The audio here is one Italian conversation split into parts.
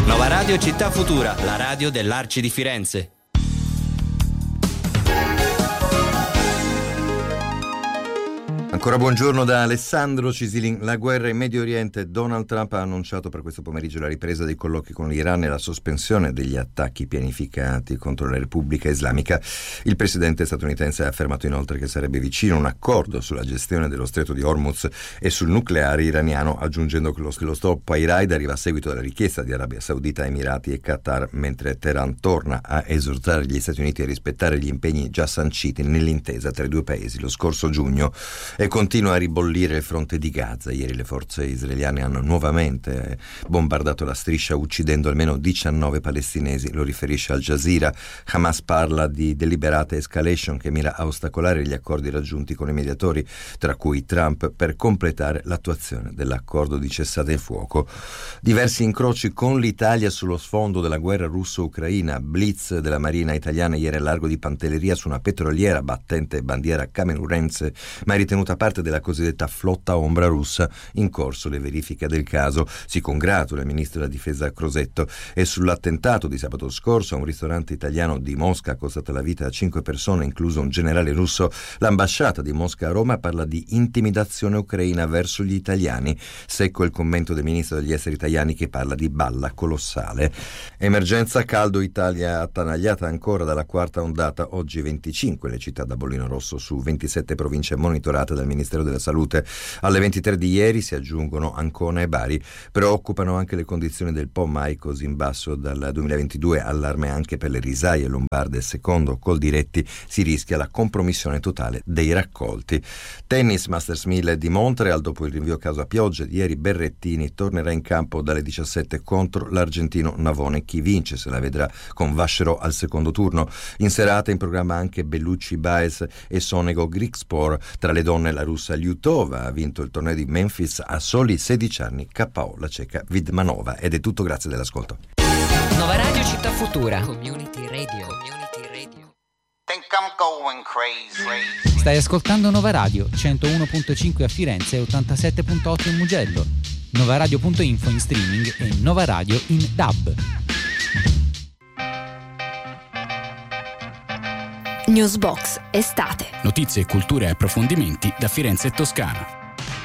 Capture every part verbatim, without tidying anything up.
Nova Radio Città Futura, la radio dell'Arci di Firenze. Ancora buongiorno da Alessandro Cisilin. La guerra in Medio Oriente. Donald Trump ha annunciato per questo pomeriggio la ripresa dei colloqui con l'Iran e la sospensione degli attacchi pianificati contro la Repubblica Islamica. Il presidente statunitense ha affermato inoltre che sarebbe vicino a un accordo sulla gestione dello stretto di Hormuz e sul nucleare iraniano, aggiungendo che lo, lo stop ai raid arriva a seguito della richiesta di Arabia Saudita, Emirati e Qatar, mentre Teheran torna a esortare gli Stati Uniti a rispettare gli impegni già sanciti nell'intesa tra i due paesi lo scorso giugno. E continua a ribollire il fronte di Gaza. Ieri le forze israeliane hanno nuovamente bombardato la striscia, uccidendo almeno diciannove palestinesi, lo riferisce Al Jazeera. Hamas parla di deliberata escalation che mira a ostacolare gli accordi raggiunti con i mediatori, tra cui Trump, per completare l'attuazione dell'accordo di cessate il fuoco. Diversi incroci con l'Italia sullo sfondo della guerra russo-ucraina. Blitz della Marina italiana ieri al largo di Pantelleria su una petroliera battente bandiera camerunense, ma è ritenuta parte della cosiddetta flotta ombra russa. In corso le verifiche del caso. Si congratula il ministro della difesa Crosetto. E sull'attentato di sabato scorso a un ristorante italiano di Mosca ha costato la vita a cinque persone, incluso un generale russo, l'ambasciata di Mosca a Roma parla di intimidazione ucraina verso gli italiani. Secco il commento del ministro degli esteri italiani che parla di balla colossale. Emergenza caldo. Italia attanagliata ancora dalla quarta ondata. Oggi venticinque le città da bollino rosso su ventisette province monitorate dal Ministero della Salute. Alle ventitré di ieri si aggiungono Ancona e Bari. Preoccupano anche le condizioni del Po mai così in basso dal duemilaventidue, allarme anche per le risaie lombarde. Secondo Coldiretti si rischia la compromissione totale dei raccolti. Tennis, Masters mille di Montreal. Dopo il rinvio a causa piogge, ieri Berrettini tornerà in campo dalle diciassette contro l'argentino Navone. Chi vince se la vedrà con Vascerò al secondo turno. In serata in programma anche Bellucci Baez e Sonego Grigspor. Tra le donne la russa Lyutova ha vinto il torneo di Memphis a soli sedici anni, K O la ceca Vidmanova. Ed è tutto, grazie dell'ascolto. Nova Radio Città Futura. Community Radio. Community Radio. Think I'm going crazy. Stai ascoltando Nova Radio centouno virgola cinque a Firenze e ottantasette virgola otto in Mugello. Novaradio punto info in streaming e Nova Radio in D A B. Newsbox estate. Notizie, cultura e approfondimenti da Firenze e Toscana.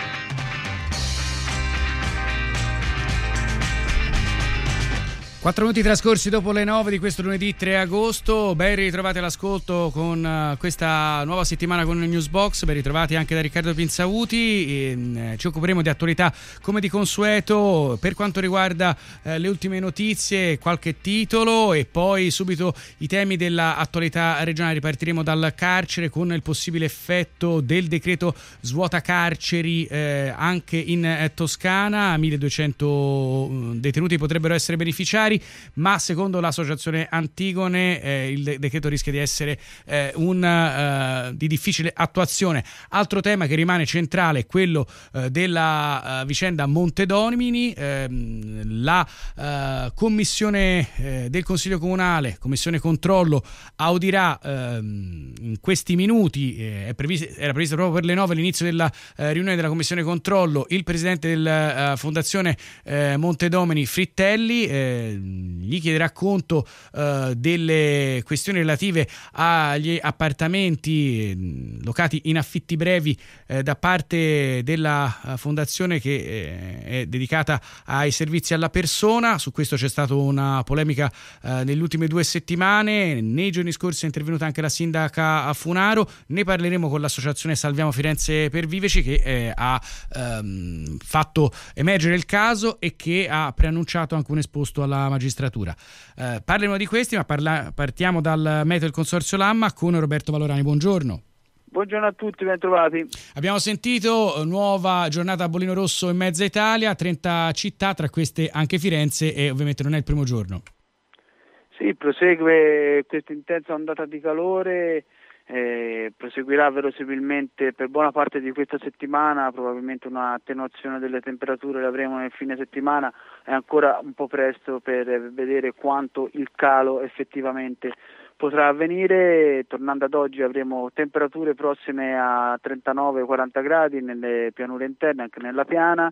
Quattro minuti trascorsi dopo le nove di questo lunedì tre agosto. Ben ritrovati all'ascolto con uh, questa nuova settimana con il Newsbox. Ben ritrovati anche da Riccardo Pinzauti. E, mh, ci occuperemo di attualità come di consueto per quanto riguarda uh, le ultime notizie, qualche titolo e poi subito i temi dell'attualità regionale. Ripartiremo dal carcere con il possibile effetto del decreto svuota carceri eh, anche in eh, Toscana. milleduecento detenuti potrebbero essere beneficiari, ma secondo l'associazione Antigone eh, il decreto rischia di essere eh, un, uh, di difficile attuazione. Altro tema che rimane centrale è quello uh, della uh, vicenda Montedomini. Eh, la uh, commissione eh, del Consiglio Comunale, commissione controllo, audirà eh, in questi minuti, eh, è previsto, era previsto proprio per le nove l'inizio della eh, riunione della commissione controllo, il presidente della uh, fondazione eh, Montedomini Frittelli. eh, gli chiederà conto uh, delle questioni relative agli appartamenti eh, locati in affitti brevi eh, da parte della uh, fondazione che eh, è dedicata ai servizi alla persona. Su questo c'è stata una polemica uh, nelle ultime due settimane. Nei giorni scorsi è intervenuta anche la sindaca Funaro. Ne parleremo con l'associazione Salviamo Firenze per Viveci, che eh, ha um, fatto emergere il caso e che ha preannunciato anche un esposto alla magistratura. Eh, parleremo di questi, ma parla- partiamo dal meteo del Consorzio Lamma con Roberto Valorani. Buongiorno. Buongiorno a tutti, ben trovati. Abbiamo sentito nuova giornata a bollino rosso in mezza Italia, trenta città, tra queste anche Firenze, e ovviamente non è il primo giorno. Sì, prosegue questa intensa ondata di calore. Eh, proseguirà verosimilmente per buona parte di questa settimana, probabilmente una attenuazione delle temperature l'avremo nel fine settimana. È ancora un po' presto per vedere quanto il calo effettivamente potrà avvenire. Tornando ad oggi avremo temperature prossime a trentanove quaranta gradi nelle pianure interne, anche nella piana,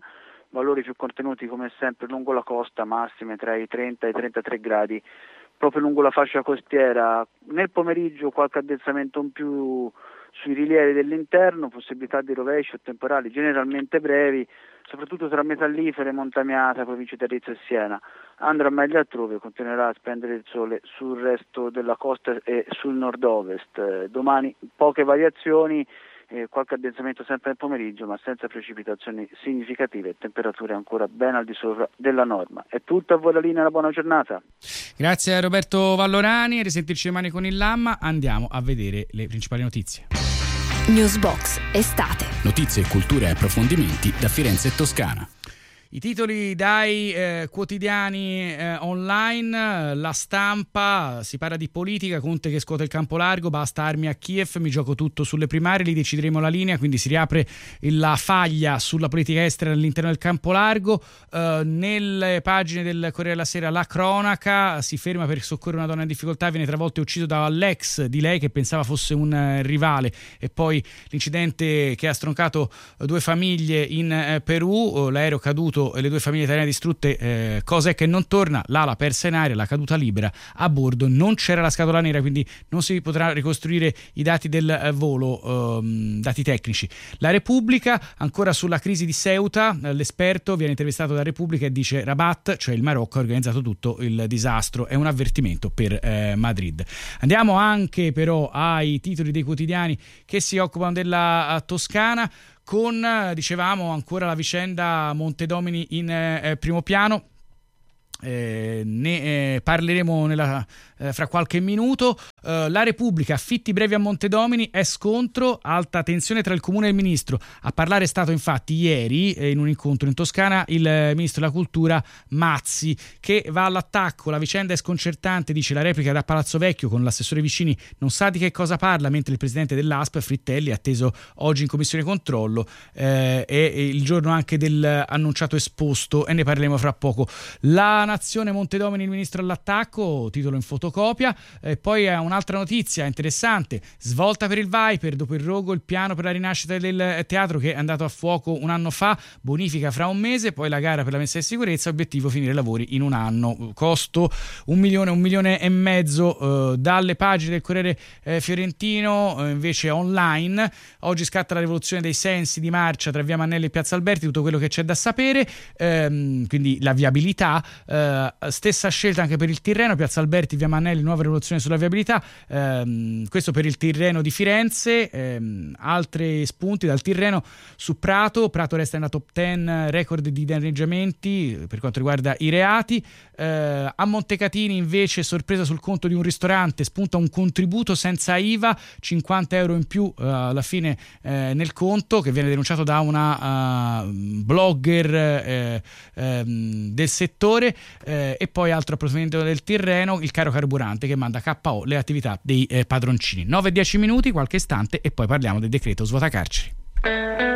valori più contenuti come sempre lungo la costa, massime tra i trenta e i trentatré gradi proprio lungo la fascia costiera. Nel pomeriggio qualche addensamento in più sui rilievi dell'interno, possibilità di rovesci o temporali generalmente brevi, soprattutto tra Metallifere, Montamiata, provincia di Arezzo e Siena. Andrà meglio altrove, continuerà a splendere il sole sul resto della costa e sul nord-ovest. Eh, domani poche variazioni, eh, qualche addensamento sempre nel pomeriggio, ma senza precipitazioni significative e temperature ancora ben al di sopra della norma. È tutto, a voi la linea, una buona giornata. Grazie a Roberto Vallorani, a risentirci domani con il Lamma. Andiamo a vedere le principali notizie. Newsbox estate. Notizie, cultura e approfondimenti da Firenze e Toscana. I titoli dai eh, quotidiani eh, online, La Stampa, si parla di politica, Conte che scuote il campo largo, basta armi a Kiev, mi gioco tutto sulle primarie, lì decideremo la linea, quindi si riapre la faglia sulla politica estera all'interno del campo largo. Eh, nelle pagine del Corriere della Sera la cronaca, si ferma per soccorrere una donna in difficoltà, viene travolto e ucciso dall'ex di lei che pensava fosse un eh, rivale, e poi l'incidente che ha stroncato due famiglie in eh, Perù, l'aereo caduto e le due famiglie italiane distrutte, eh, cosa è che non torna, l'ala persa in aria, la caduta libera, a bordo non c'era la scatola nera, quindi non si potrà ricostruire i dati del eh, volo, ehm, dati tecnici. La Repubblica, ancora sulla crisi di Ceuta, eh, l'esperto viene intervistato da Repubblica e dice Rabat, cioè il Marocco, ha organizzato tutto il disastro, è un avvertimento per eh, Madrid. Andiamo anche però ai titoli dei quotidiani che si occupano della Toscana, con, dicevamo, ancora la vicenda Montedomini in eh, primo piano. Eh, ne eh, parleremo nella, eh, fra qualche minuto. Eh, la Repubblica, affitti brevi a Montedomini, è scontro, alta tensione tra il comune e il ministro. A parlare è stato infatti ieri eh, in un incontro in Toscana il eh, ministro della cultura Mazzi, che va all'attacco. La vicenda è sconcertante, dice la replica da Palazzo Vecchio, con l'assessore Vicini non sa di che cosa parla, mentre il presidente dell'A S P Frittelli è atteso oggi in commissione controllo, eh, è il giorno anche del annunciato esposto, e ne parleremo fra poco. La Nazione, Montedomini, il ministro all'attacco, titolo in fotocopia. E poi è un'altra notizia interessante, svolta per il Viper, dopo il rogo il piano per la rinascita del teatro che è andato a fuoco un anno fa, bonifica fra un mese, poi la gara per la messa in sicurezza, obiettivo finire i lavori in un anno, costo un milione, un milione e mezzo. Eh, dalle pagine del Corriere eh, Fiorentino eh, invece online, oggi scatta la rivoluzione dei sensi di marcia tra via Mannelli e piazza Alberti, tutto quello che c'è da sapere, ehm, quindi la viabilità. Eh, stessa scelta anche per il Tirreno, piazza Alberti, via Mannelli, nuova rivoluzione sulla viabilità, ehm, questo per il Tirreno di Firenze. Ehm, altri spunti dal Tirreno su Prato, Prato resta nella top dieci, record di danneggiamenti per quanto riguarda i reati. Eh, a Montecatini invece sorpresa sul conto di un ristorante, spunta un contributo senza I V A, cinquanta euro in più eh, alla fine eh, nel conto, che viene denunciato da una uh, blogger eh, eh, del settore. Eh, e poi altro approfondimento del Tirreno, il caro carburante che manda K O le attività dei eh, padroncini. nove e dieci minuti, qualche istante, e poi parliamo del decreto svuota carceri.